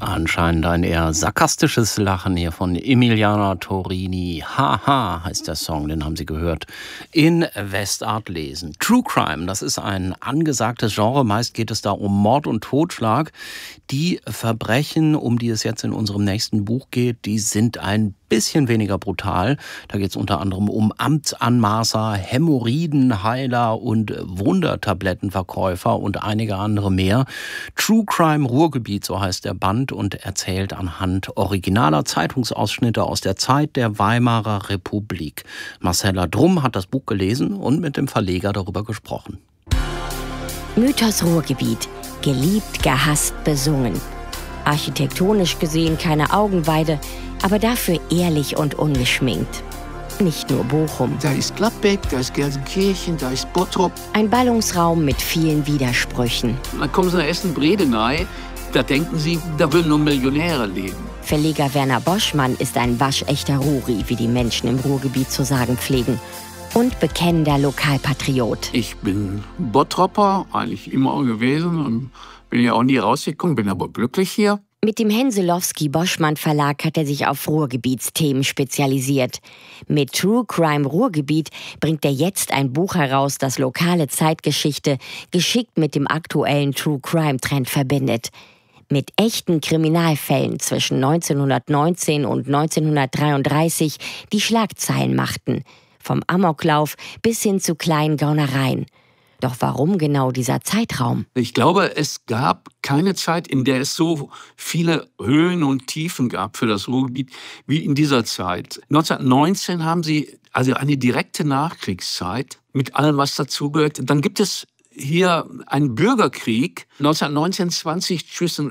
Anscheinend ein eher sarkastisches Lachen hier von Emiliana Torini. Haha heißt der Song, den haben Sie gehört. In Westart lesen. True Crime, das ist ein angesagtes Genre. Meist geht es da um Mord und Totschlag. Die Verbrechen, um die es jetzt in unserem nächsten Buch geht, die sind ein bisschen weniger brutal. Da geht es unter anderem um Amtsanmaßer, Hämorrhoidenheiler und Wundertablettenverkäufer und einige andere mehr. True Crime Ruhrgebiet, so heißt der Band, und erzählt anhand originaler Zeitungsausschnitte aus der Zeit der Weimarer Republik. Marcella Drum hat das Buch gelesen und mit dem Verleger darüber gesprochen. Mythos Ruhrgebiet. Geliebt, gehasst, besungen. Architektonisch gesehen keine Augenweide, aber dafür ehrlich und ungeschminkt. Nicht nur Bochum. Da ist Gladbeck, da ist Gelsenkirchen, da ist Bottrop. Ein Ballungsraum mit vielen Widersprüchen. Dann kommen Sie nach Essen-Bredeney, da denken Sie, da würden nur Millionäre leben. Verleger Werner Boschmann ist ein waschechter Ruri, wie die Menschen im Ruhrgebiet zu sagen pflegen. Und bekennender Lokalpatriot. Ich bin Bottropper, eigentlich immer gewesen und bin ja auch nie rausgekommen, bin aber glücklich hier. Mit dem Henselowski-Boschmann-Verlag hat er sich auf Ruhrgebietsthemen spezialisiert. Mit True Crime Ruhrgebiet bringt er jetzt ein Buch heraus, das lokale Zeitgeschichte geschickt mit dem aktuellen True Crime-Trend verbindet. Mit echten Kriminalfällen zwischen 1919 und 1933, die Schlagzeilen machten. Vom Amoklauf bis hin zu kleinen Gaunereien. Doch warum genau dieser Zeitraum? Ich glaube, es gab keine Zeit, in der es so viele Höhen und Tiefen gab für das Ruhrgebiet wie in dieser Zeit. 1919 haben sie also eine direkte Nachkriegszeit mit allem, was dazugehört. Dann gibt es hier einen Bürgerkrieg. 1919-20 zwischen